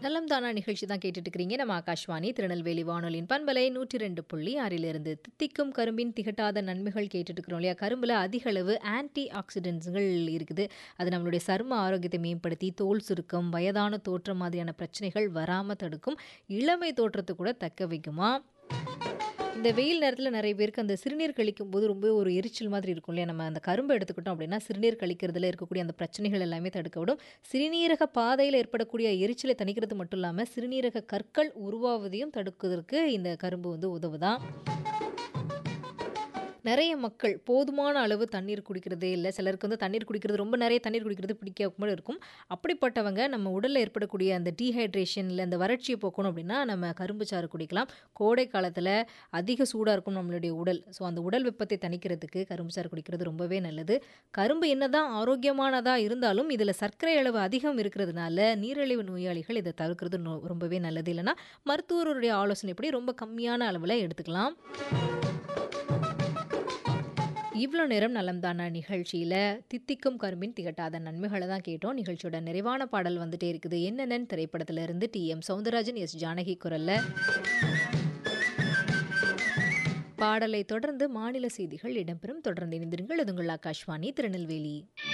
நலம் தானா நிகழ்ச்சி தான் கேட்டுட்டு இருக்கிறீங்க. நம்ம ஆகாஷ்வாணி திருநெல்வேலி வானொலியின் பண்பலை 102.6 தித்திக்கும் கரும்பின் திகட்டாத நன்மைகள் கேட்டுட்டு இருக்கிறோம் இல்லையா? கரும்புல அதிக அளவு ஆன்டி ஆக்சிடென்ட்ஸ்கள் இருக்குது. அது நம்மளுடைய சரும ஆரோக்கியத்தை மேம்படுத்தி தோல் சுருக்கம், வயதான தோற்றம் மாதிரியான பிரச்சனைகள் வராம தடுக்கும். இளமை தோற்றத்தை கூட தக்க வைக்குமா. இந்த வெயில் நேரத்தில் நிறைய பேருக்கு அந்த சிறுநீர் கழிக்கும் போது ரொம்ப ஒரு எரிச்சல் மாதிரி இருக்கும் இல்லையா? நம்ம அந்த கரும்பு எடுத்துக்கிட்டோம் அப்படின்னா சிறுநீர் கழிக்கிறதுல இருக்கக்கூடிய அந்த பிரச்சனைகள் எல்லாமே தடுக்க விடும். சிறுநீரக பாதையில் ஏற்படக்கூடிய எரிச்சலை தணிக்கிறது மட்டும் இல்லாமல் சிறுநீரக கற்கள் உருவாவதையும் தடுக்கிறதுக்கு இந்த கரும்பு வந்து உதவுதான். நிறைய மக்கள் போதுமான அளவு தண்ணீர் குடிக்கிறதே இல்லை. சிலருக்கு வந்து தண்ணீர் குடிக்கிறது ரொம்ப நிறைய தண்ணீர் குடிக்கிறது பிடிக்காம இருக்கும். அப்படிப்பட்டவங்க நம்ம உடலில் ஏற்படக்கூடிய அந்த டீஹைட்ரேஷன் இல்லை அந்த வறட்சியை போக்கணும் அப்படின்னா நம்ம கரும்பு சாறு குடிக்கலாம். கோடை காலத்தில் அதிக சூடாக இருக்கும் நம்மளுடைய உடல். ஸோ அந்த உடல் வெப்பத்தை தணிக்கிறதுக்கு கரும்பு சாறு குடிக்கிறது ரொம்பவே நல்லது. கரும்பு என்னதான் ஆரோக்கியமானதாக இருந்தாலும் இதில் சர்க்கரை அளவு அதிகம் இருக்கிறதுனால நீரிழிவு நோயாளிகள் இதை தவிர்க்கிறது ரொம்பவே நல்லது. இல்லைன்னா மருத்துவருடைய ஆலோசனைப்படி ரொம்ப கம்மியான அளவில் எடுத்துக்கலாம். இவ்வளோ நேரம் நலம்தானா நிகழ்ச்சியில் தித்திக்கும் கரும்பின் திகட்டாத நன்மைகளை தான் கேட்டோம். நிகழ்ச்சியோட நிறைவான பாடல் வந்துட்டே இருக்குது. என்னென்னு திரைப்படத்திலிருந்து டி.எம். சௌந்தரராஜன், எஸ். ஜானகி குரல்ல. பாடலை தொடர்ந்து மாநில செய்திகள் இடம்பெறும். தொடர்ந்து இணைந்திருங்கள். இது உங்கள் ஆகாஷ்வாணி திருநெல்வேலி.